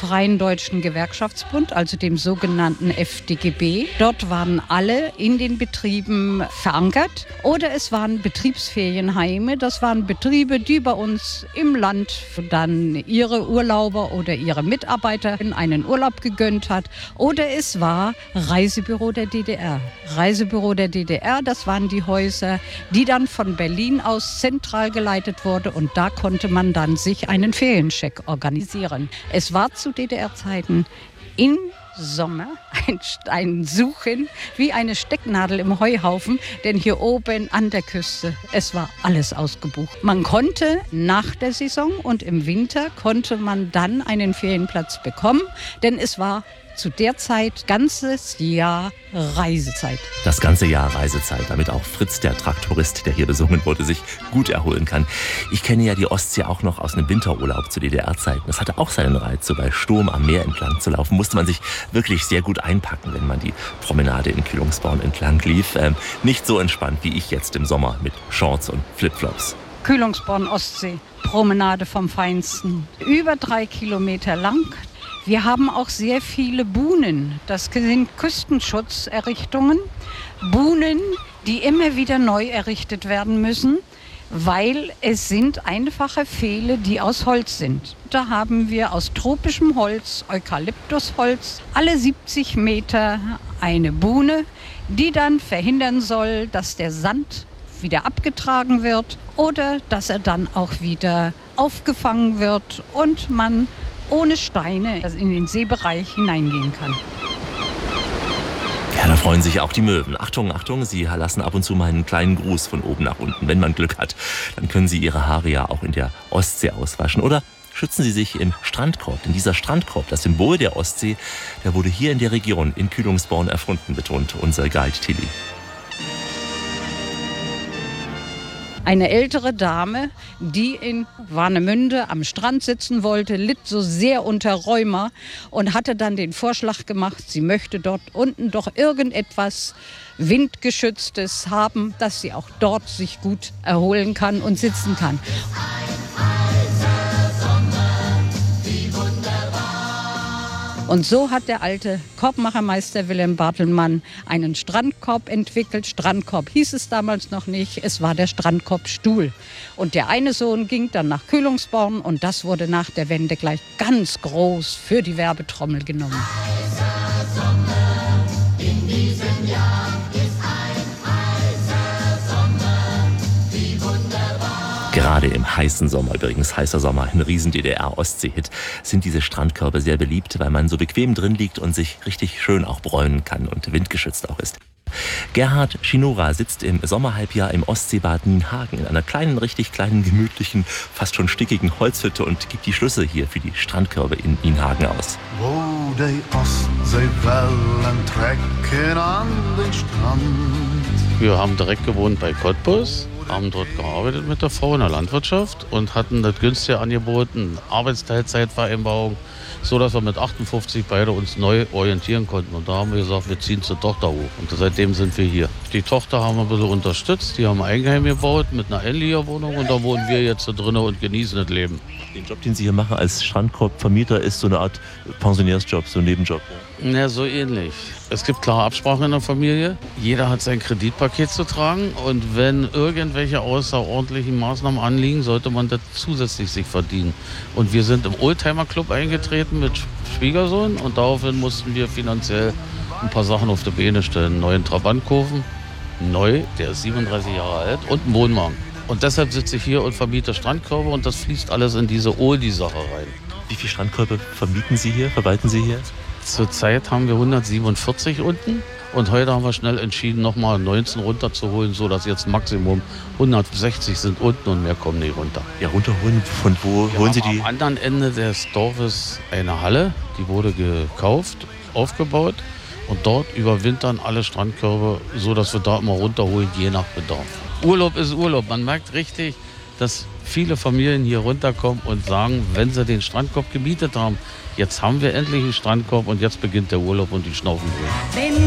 Freien Deutschen Gewerkschaftsbund, also dem sogenannten FDGB. Dort waren alle in den Betrieben verankert. Oder es waren Betriebsferienheime. Das waren Betriebe, die bei uns im Land dann ihre Urlauber oder ihre Mitarbeiter in einen Urlaub gegönnt hat. Oder es war Reisebüro der DDR. Reisebüro der DDR, das waren die Häuser, die dann von Berlin aus zentral geleitet wurde. Und da konnte man dann sich einen Feriencheck organisieren. Es war zu DDR-Zeiten im Sommer ein Suchen wie eine Stecknadel im Heuhaufen, denn hier oben an der Küste, es war alles ausgebucht. Man konnte nach der Saison und im Winter konnte man dann einen Ferienplatz bekommen, denn es war zu der Zeit ganzes Jahr Reisezeit. Das ganze Jahr Reisezeit, damit auch Fritz, der Traktorist, der hier besungen wurde, sich gut erholen kann. Ich kenne ja die Ostsee auch noch aus einem Winterurlaub zu DDR-Zeiten. Das hatte auch seinen Reiz, so bei Sturm am Meer entlang zu laufen. Musste man sich wirklich sehr gut einpacken, wenn man die Promenade in Kühlungsborn entlang lief. Nicht so entspannt wie ich jetzt im Sommer mit Shorts und Flipflops. Kühlungsborn Ostsee, Promenade vom Feinsten. Über 3 Kilometer lang. Wir haben auch sehr viele Buhnen. Das sind Küstenschutzerrichtungen. Buhnen, die immer wieder neu errichtet werden müssen, weil es sind einfache Pfähle, die aus Holz sind. Da haben wir aus tropischem Holz, Eukalyptusholz, alle 70 Meter eine Buhne, die dann verhindern soll, dass der Sand wieder abgetragen wird oder dass er dann auch wieder aufgefangen wird und man ohne Steine in den Seebereich hineingehen kann. Ja, da freuen sich auch die Möwen. Achtung, Achtung, sie lassen ab und zu mal einen kleinen Gruß von oben nach unten. Wenn man Glück hat, dann können sie ihre Haare ja auch in der Ostsee auswaschen. Oder schützen sie sich im Strandkorb. Denn dieser Strandkorb, das Symbol der Ostsee, der wurde hier in der Region in Kühlungsborn erfunden, betont unser Guide Tilly. Eine ältere Dame, die in Warnemünde am Strand sitzen wollte, litt so sehr unter Rheuma und hatte dann den Vorschlag gemacht, sie möchte dort unten doch irgendetwas Windgeschütztes haben, dass sie auch dort sich gut erholen kann und sitzen kann. Und so hat der alte Korbmachermeister Wilhelm Bartelmann einen Strandkorb entwickelt. Strandkorb hieß es damals noch nicht, es war der Strandkorbstuhl. Und der eine Sohn ging dann nach Kühlungsborn und das wurde nach der Wende gleich ganz groß für die Werbetrommel genommen. In diesem Jahr ist ein heißer Sommer, wie wunderbar. Gerade im heißen Sommer, übrigens heißer Sommer, ein riesen DDR-Ostsee-Hit, sind diese Strandkörbe sehr beliebt, weil man so bequem drin liegt und sich richtig schön auch bräunen kann und windgeschützt auch ist. Gerhard Schinora sitzt im Sommerhalbjahr im Ostseebad Nienhagen in einer kleinen, richtig kleinen, gemütlichen, fast schon stickigen Holzhütte und gibt die Schlüssel hier für die Strandkörbe in Nienhagen aus. Wo die Ostseewellen trecken an den Strand. Wir haben direkt gewohnt bei Cottbus, haben dort gearbeitet mit der Frau in der Landwirtschaft und hatten das günstige Angebot, eine Arbeitsteilzeitvereinbarung, so dass wir mit 58 beide uns neu orientieren konnten. Und da haben wir gesagt, wir ziehen zur Tochter hoch. Und seitdem sind wir hier. Die Tochter haben wir ein bisschen unterstützt. Die haben ein Eigenheim gebaut mit einer Endliegerwohnung und da wohnen wir jetzt so drinnen und genießen das Leben. Den Job, den Sie hier machen als Strandkorbvermieter, ist so eine Art Pensionärsjob, so ein Nebenjob. Ja, so ähnlich. Es gibt klare Absprachen in der Familie. Jeder hat sein Kreditpaket zu tragen. Und wenn irgendwelche außerordentlichen Maßnahmen anliegen, sollte man das zusätzlich sich verdienen. Und wir sind im Oldtimer-Club eingetreten mit Schwiegersohn. Und daraufhin mussten wir finanziell ein paar Sachen auf die Beine stellen. Einen neuen Trabant kaufen. Neu, der ist 37 Jahre alt. Und einen Wohnwagen. Und deshalb sitze ich hier und vermiete Strandkörbe. Und das fließt alles in diese Oldie-Sache rein. Wie viele Strandkörbe vermieten Sie hier, verwalten Sie hier? Zurzeit haben wir 147 unten und heute haben wir schnell entschieden, nochmal 19 runterzuholen, sodass jetzt Maximum 160 sind unten und mehr kommen nicht runter. Ja, runterholen, von wo holen Sie die? Am anderen Ende des Dorfes eine Halle, die wurde gekauft, aufgebaut und dort überwintern alle Strandkörbe, sodass wir da immer runterholen, je nach Bedarf. Urlaub ist Urlaub, man merkt richtig, dass viele Familien hier runterkommen und sagen, wenn sie den Strandkorb gemietet haben, jetzt haben wir endlich einen Strandkorb und jetzt beginnt der Urlaub und die schnaufen wohl.